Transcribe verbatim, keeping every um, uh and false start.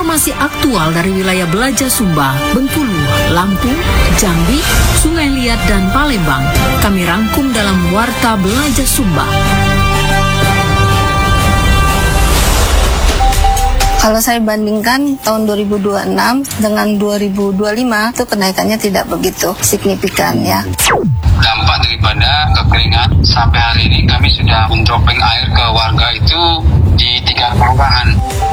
Informasi aktual dari wilayah Belaja Sumba, Bengkulu, Lampung, Jambi, Sungai Liat, dan Palembang kami rangkum dalam Warta Belaja Sumba. Kalau saya bandingkan tahun dua ribu dua puluh enam dengan dua ribu dua puluh lima, itu kenaikannya tidak begitu signifikan ya. Dampak daripada kekeringan sampai hari ini kami sudah mendroping air ke warga itu di tiga kelurahan.